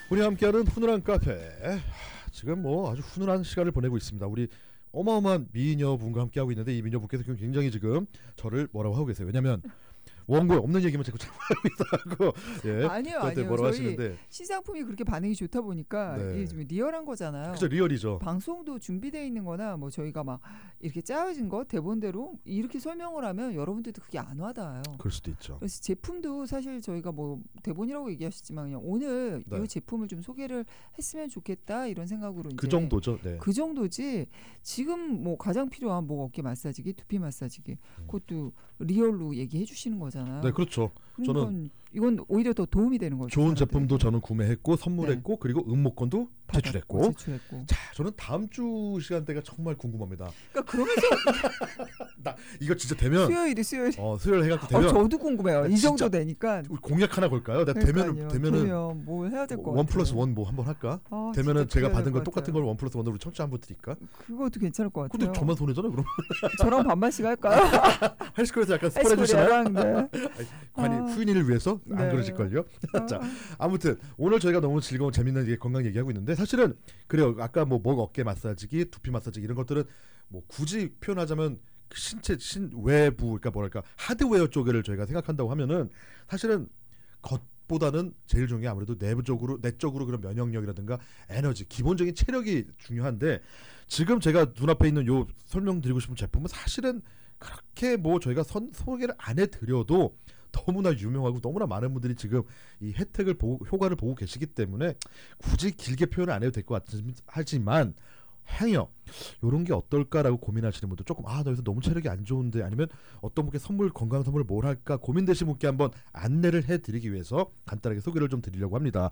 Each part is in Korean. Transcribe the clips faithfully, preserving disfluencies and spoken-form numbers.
우리 함께하는 훈훈한 카페. 지금 뭐 아주 훈훈한 시간을 보내고 있습니다. 우리 어마어마한 미녀분과 함께하고 있는데 이 미녀분께서 굉장히 지금 저를 뭐라고 하고 계세요. 왜냐면 원고에 없는 얘기만 자꾸 하고 있다고. 예, 아니요, 아니요. 뭐라고 저희 하시는데. 시상품이 그렇게 반응이 좋다 보니까 네. 이게 좀 리얼한 거잖아요. 그죠, 리얼이죠. 방송도 준비되어 있는 거나 뭐 저희가 막 이렇게 짜여진 거 대본대로 이렇게 설명을 하면 여러분들도 그게 안 와닿아요. 그럴 수도 있죠. 그래서 제품도 사실 저희가 뭐 대본이라고 얘기하셨지만 그냥 오늘 네. 이 제품을 좀 소개를 했으면 좋겠다 이런 생각으로 그 이제 정도죠. 네. 그 정도지. 지금 뭐 가장 필요한 목 어깨 마사지기, 두피 마사지기 음. 그것도 리얼로 얘기해 주시는 거잖아요. 네, 그렇죠. 그러니까 저는 이건 오히려 더 도움이 되는 거죠. 좋은 사람들에게. 제품도 저는 구매했고 선물했고 네. 그리고 응모권도 받았고, 제출했고. 제출했고. 자, 저는 다음 주 시간대가 정말 궁금합니다. 그러니까 그러면서 나 이거 진짜 되면 수요일이 수요일. 어, 수요일 해갖고 어, 되면 저도 궁금해요. 이 진짜 정도 되니까. 우리 공약 하나 걸까요? 내가 되면은 되면은 되면 뭘 해야 될 것 같아요. 원 플러스 원 뭐 한번 할까? 아, 되면은 진짜 제가 그래야 받은 될 걸 것 똑같은 같아요. 걸 원 플러스 원으로 우리 청취자 한번 드릴까? 그것도 괜찮을 것 같아요. 근데 저만 손해잖아요, 그럼. 저랑 반반씩 할까요? 헬스코에서 약간 스포 해주시나요? 헬스코리아랑, 네. 아니 아. 후인이를 위해서 안 네. 그러실걸요? 아. 자, 아무튼 오늘 저희가 너무 즐거운 재밌는 얘기, 건강 얘기하고 있는데 사실은 그래요. 아까 뭐 목 어깨 마사지기, 두피 마사지기 이런 것들은 뭐 굳이 표현하자면 신체 신 외부 그러니까 뭐랄까 하드웨어 쪽을 저희가 생각한다고 하면은 사실은 겉보다는 제일 중요한 게 아무래도 내부적으로 내적으로 그런 면역력이라든가 에너지 기본적인 체력이 중요한데 지금 제가 눈앞에 있는 요 설명드리고 싶은 제품은 사실은 그렇게 뭐 저희가 선, 소개를 안 해드려도 너무나 유명하고 너무나 많은 분들이 지금 이 혜택을 보고 효과를 보고 계시기 때문에 굳이 길게 표현을 안 해도 될 것 같지만 행여 이런 게 어떨까라고 고민하시는 분들 조금 아 나 여기서 너무 체력이 안 좋은데 아니면 어떤 분께 선물 건강 선물을 뭘 할까 고민되신 분께 한번 안내를 해드리기 위해서 간단하게 소개를 좀 드리려고 합니다.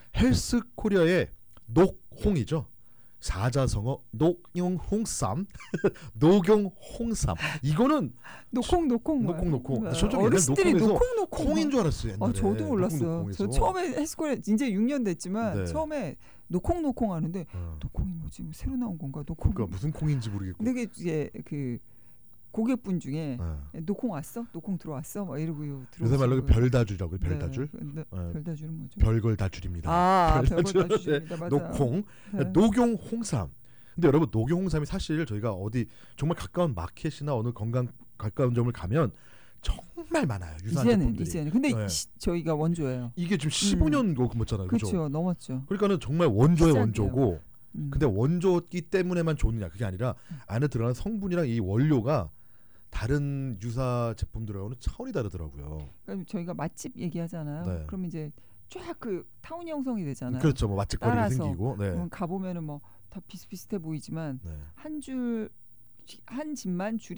헬스코리아의 녹홍이죠. 사자성어 녹용홍삼 녹용홍삼 이거는 노콩 노콩 노콩 노콩 네. 저 좀 옛날 어르신들이 노콩에서 노콩 노콩 콩인 줄 알았어요. 옛날에. 아, 저도 몰랐어요. 노콩노콩에서. 저 처음에 헬스코리아 이제 육 년 됐지만 네. 처음에 노콩 노콩 하는데 어. 노콩이 뭐지? 뭐 새로 나온 건가? 노콩. 그러니까 무슨 콩인지 모르겠고. 근데 그게 이제 그 고객분 중에 네. 노콩 왔어? 노콩 들어왔어? 막 이러고 요새 말로 별다줄이라고 별다줄. 네. 네. 네. 별다줄은 뭐죠? 별걸 다 줄입니다. 아, 별다줄. 별걸 다 줄입니다. 네. 맞아요. 녹콩, 네. 녹용홍삼. 근데 여러분 녹용홍삼이 사실 저희가 어디 정말 가까운 마켓이나 어느 건강 가까운 점을 가면 정말 많아요. 유사한 이제는 제품들이. 이제는 근데 네. 시, 저희가 원조예요. 이게 지금 십오 년 넘었잖아요. 그죠? 그렇죠. 넘었죠. 그러니까는 정말 원조의 시작이에요. 원조고 음. 근데 원조기 때문에만 좋느냐 그게 아니라 안에 들어가는 성분이랑 이 원료가 다른 유사 제품들하고는 차원이 다르더라고요. 그러니까 저희가 맛집 얘기하잖아요. 네. 그럼 이제 쫙 그 타운 형성이 되잖아요. 그렇죠. 뭐 맛집 거리가 따라서. 생기고. 네. 그럼 가보면은 뭐 다 비슷비슷해 보이지만 네. 한 줄 한 집만 줄이